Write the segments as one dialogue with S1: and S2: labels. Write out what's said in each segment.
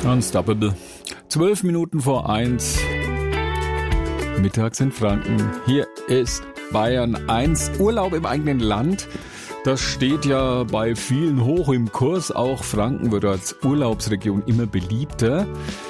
S1: Unstoppable. 12 Minuten vor 1. Mittags in Franken. Hier ist Bayern 1. Urlaub im eigenen Land. Das steht ja bei vielen hoch im Kurs. Auch Franken wird als Urlaubsregion immer beliebter.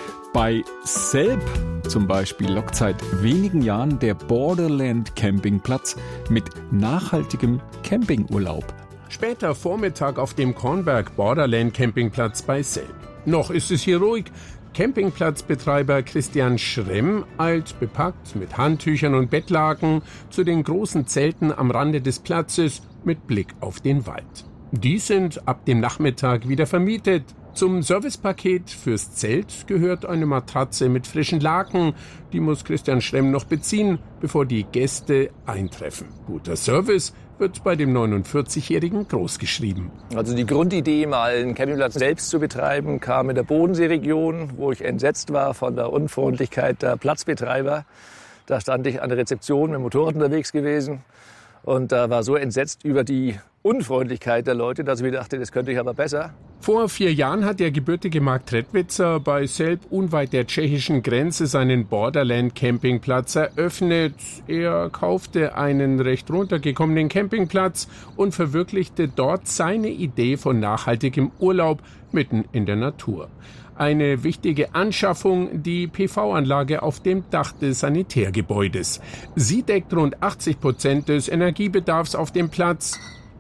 S1: Bei Selb zum Beispiel lockt seit wenigen Jahren der Borderland Campingplatz mit nachhaltigem Campingurlaub.
S2: Später Vormittag auf dem Kornberg Borderland Campingplatz bei Selb. Noch ist es hier ruhig. Campingplatzbetreiber Christian Schremm eilt bepackt mit Handtüchern und Bettlaken zu den großen Zelten am Rande des Platzes mit Blick auf den Wald. Die sind ab dem Nachmittag wieder vermietet. Zum Servicepaket fürs Zelt gehört eine Matratze mit frischen Laken. Die muss Christian Schremm noch beziehen, bevor die Gäste eintreffen. Guter Service wird bei dem 49-Jährigen großgeschrieben.
S3: Also die Grundidee, mal einen Campingplatz selbst zu betreiben, kam in der Bodenseeregion, wo ich entsetzt war von der Unfreundlichkeit der Platzbetreiber. Da stand ich an der Rezeption mit dem Motorrad unterwegs gewesen und da war so entsetzt über die Unfreundlichkeit der Leute, dass ich mir dachte, das könnte ich aber besser.
S2: Vor 4 Jahren hat der gebürtige Mark Trettwitzer bei Selb unweit der tschechischen Grenze seinen Borderland Campingplatz eröffnet. Er kaufte einen recht runtergekommenen Campingplatz und verwirklichte dort seine Idee von nachhaltigem Urlaub mitten in der Natur. Eine wichtige Anschaffung, die PV-Anlage auf dem Dach des Sanitärgebäudes. Sie deckt rund 80% des Energiebedarfs auf dem Platz.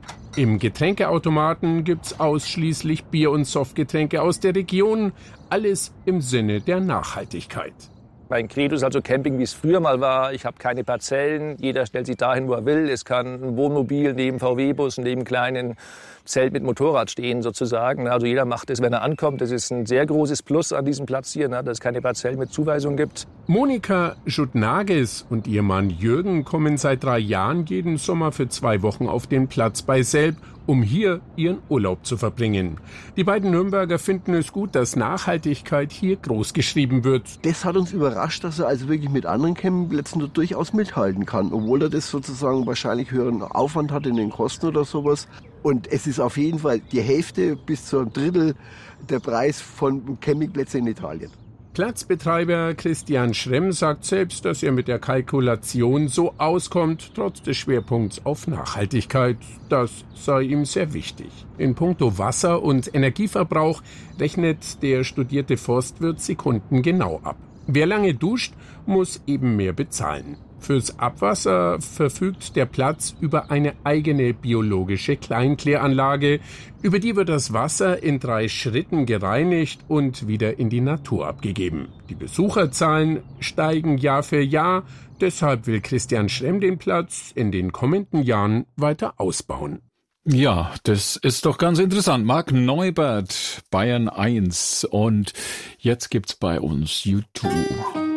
S2: Im Getränkeautomaten gibt's ausschließlich Bier- und Softgetränke aus der Region. Alles im Sinne der Nachhaltigkeit.
S3: Mein Credo ist also Camping, wie es früher mal war. Ich habe keine Parzellen. Jeder stellt sich dahin, wo er will. Es kann ein Wohnmobil neben VW-Bus, neben kleinen Zelt mit Motorrad stehen sozusagen. Also jeder macht es, wenn er ankommt. Das ist ein sehr großes Plus an diesem Platz hier, dass es keine Parzellen mit Zuweisung gibt.
S2: Monika Schutnages und ihr Mann Jürgen kommen seit 3 Jahren jeden Sommer für 2 Wochen auf den Platz bei Selb, um hier ihren Urlaub zu verbringen. Die beiden Nürnberger finden es gut, dass Nachhaltigkeit hier großgeschrieben wird.
S4: Das hat uns überrascht, dass er also wirklich mit anderen Campingplätzen da durchaus mithalten kann, obwohl er das sozusagen wahrscheinlich höheren Aufwand hat in den Kosten oder sowas. Und es ist auf jeden Fall die Hälfte bis zu einem Drittel der Preis von Campingplätzen in Italien.
S2: Platzbetreiber Christian Schremm sagt selbst, dass er mit der Kalkulation so auskommt, trotz des Schwerpunkts auf Nachhaltigkeit. Das sei ihm sehr wichtig. In puncto Wasser- und Energieverbrauch rechnet der studierte Forstwirt sekundengenau ab. Wer lange duscht, muss eben mehr bezahlen. Fürs Abwasser verfügt der Platz über eine eigene biologische Kleinkläranlage. Über die wird das Wasser in 3 Schritten gereinigt und wieder in die Natur abgegeben. Die Besucherzahlen steigen Jahr für Jahr. Deshalb will Christian Schremm den Platz in den kommenden Jahren weiter ausbauen.
S1: Ja, das ist doch ganz interessant. Marc Neubert, Bayern 1. Und jetzt gibt's bei uns U2.